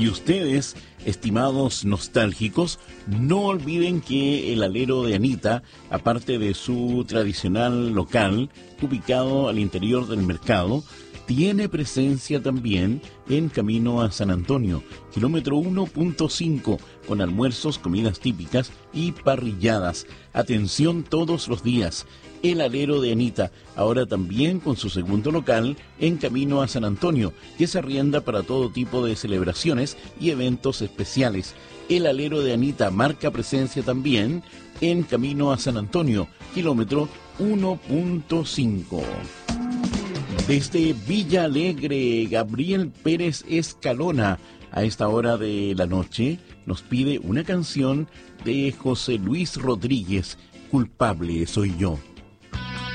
Y ustedes, estimados nostálgicos, no olviden que el alero de Anita, aparte de su tradicional local, ubicado al interior del mercado, tiene presencia también en camino a San Antonio, kilómetro 1.5, con almuerzos, comidas típicas y parrilladas. Atención todos los días. El alero de Anita, ahora también con su segundo local en camino a San Antonio, que se arrienda para todo tipo de celebraciones y eventos especiales. El alero de Anita marca presencia también en camino a San Antonio, kilómetro 1.5. Desde Villa Alegre, Gabriel Pérez Escalona, a esta hora de la noche, nos pide una canción de José Luis Rodríguez, Culpable soy yo.